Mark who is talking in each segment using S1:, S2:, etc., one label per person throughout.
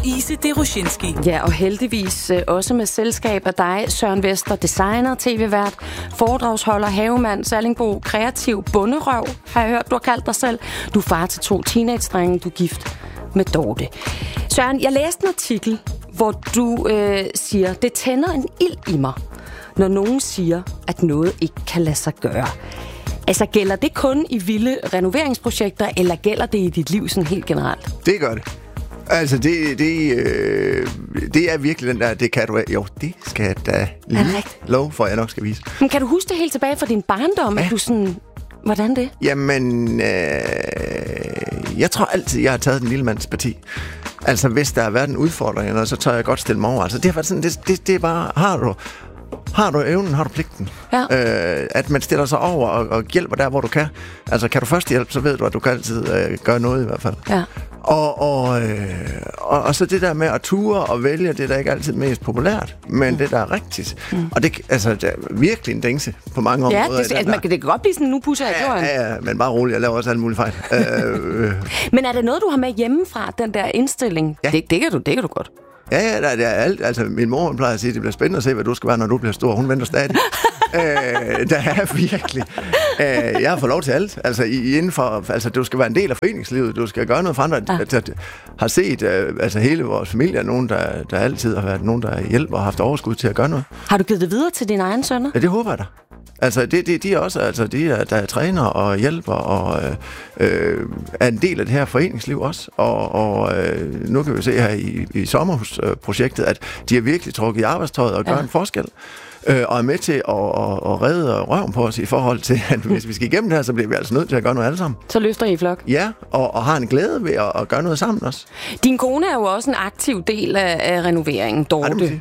S1: Louise Deroshinski.
S2: Ja, og heldigvis også med selskab af dig, Søren Vester, designer, tv-vært, foredragsholder, havemand, Sallingbo, kreativ bonderøv, har jeg hørt, du har kaldt dig selv. Du er far til 2 teenage-drenge, du er gift med Dorte. Søren, jeg læste en artikel, hvor du siger, det tænder en ild i mig, når nogen siger, at noget ikke kan lade sig gøre. Altså, gælder det kun i vilde renoveringsprojekter, eller gælder det i dit liv sådan helt generelt?
S3: Det gør det. Altså, det er virkelig den der, det kan du... Jo, det skal jeg da lige lov for, jeg nok skal vise.
S2: Men kan du huske det helt tilbage fra din barndom, at du sådan... Hvordan det?
S3: Jamen, jeg tror altid, jeg har taget den lille mands parti. Altså, hvis der har været en udfordring, så tør jeg godt stille mig over. Altså, det har været sådan, det er bare, har du evnen, har du pligten.
S2: Ja.
S3: At man stiller sig over og hjælper der, hvor du kan. Altså, kan du først hjælpe, så ved du, at du kan altid gøre noget i hvert fald.
S2: Ja.
S3: Og så det der med at ture og vælge, det er da ikke altid mest populært, men det der er rigtigt. Og det er virkelig en dingse på mange områder.
S2: Ja, det kan godt blive sådan, nu pusser jeg gjort.
S3: Ja, men bare roligt, jeg laver også alle mulige fejl.
S2: Men er det noget, du har med hjemmefra, den der indstilling?
S3: Ja.
S2: Det kan du godt.
S3: Ja, der er alt. Altså, min mor plejer at sige, at det bliver spændende at se, hvad du skal være, når du bliver stor. Hun venter stadig. Der er virkelig... jeg har fået lov til alt. Altså, indenfor... Altså, du skal være en del af foreningslivet. Du skal gøre noget for andre. Jeg har set hele vores familie, nogen, der altid har været nogen, der hjælper og haft overskud til at gøre noget.
S2: Har du givet det videre til dine egne sønner?
S3: Ja, det håber jeg da. Altså, de er også, altså, der er træner og hjælper og er en del af det her foreningsliv også. Og nu kan vi se her i sommerhusprojektet, at de har virkelig trukket i arbejdstøjet og gør en forskel. Og er med til at redde røven på os i forhold til, at hvis vi skal igennem det her, så bliver vi altså nødt til at gøre noget alle sammen.
S2: Så løfter I i flok?
S3: Ja, og har en glæde ved at gøre noget sammen også.
S2: Din kone er jo også en aktiv del af renoveringen, Dorte.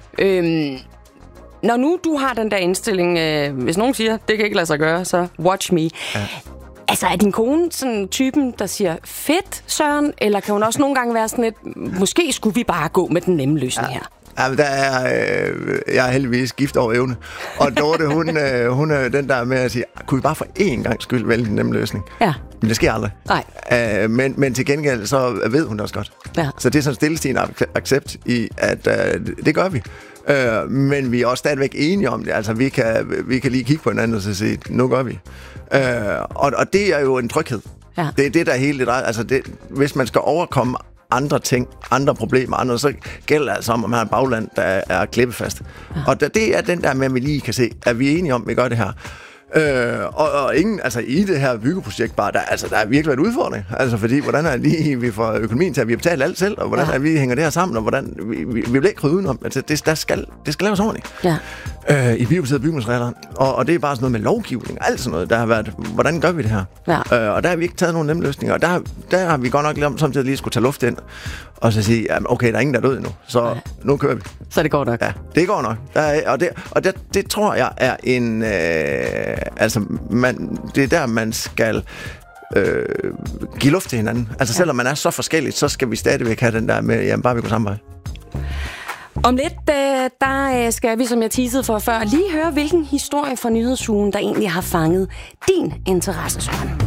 S2: Når nu du har den der indstilling, hvis nogen siger, det kan ikke lade sig gøre, så watch me. Ja. Altså, er din kone sådan typen, der siger, fedt, Søren? Eller kan hun også nogle gange være sådan lidt, måske skulle vi bare gå med den nemme løsning her?
S3: Ja, men jeg er heldigvis gift over evne. Og Dorte, hun er den der med at sige, kunne vi bare for én gang skyld vælge den nemme løsning? Ja. Men det sker aldrig.
S2: Nej.
S3: Men til gengæld, så ved hun det også godt. Ja. Så det er sådan stillestigende accept i, at det gør vi. Men vi er også stadigvæk enige om det. Altså, vi kan lige kigge på hinanden og så sige, nu gør vi. Og det er jo en tryghed. Ja. Det er det, der er helt lidt. Altså, hvis man skal overkomme andre ting, andre problemer, så gælder det altså om, at man har et bagland, der er klippefast. Ja. Og det er den der med, at vi lige kan se, at vi er enige om, at vi gør det her. Og ingen, altså i det her byggeprojekt bare, der er virkelig en udfordring. Altså fordi, hvordan er lige, vi får økonomien til, at vi har betalt alt selv, og hvordan er vi hænger det her sammen, og hvordan, vi vil ikke krydde udenom. Altså det skal laves ordentligt. Ja. I biobaserede bygningsregler. Og det er bare sådan noget med lovgivning, alt sådan noget, der har været, hvordan gør vi det her? Ja. Og der har vi ikke taget nogen nemme løsninger, og der har vi godt nok samtidig lige skulle tage luft ind, og så sige, okay, der er ingen, der er død endnu, så nu kører vi.
S2: Så det går nok.
S3: Ja, det går nok. Det tror jeg er en... det er der, man skal give luft til hinanden. Altså selvom man er så forskelligt, så skal vi stadigvæk have den der med, jamen bare vi går samme vej.
S2: Om lidt, der skal vi, som jeg teasede for før, lige høre, hvilken historie fra nyhedsugen, der egentlig har fanget din interesse, Søren.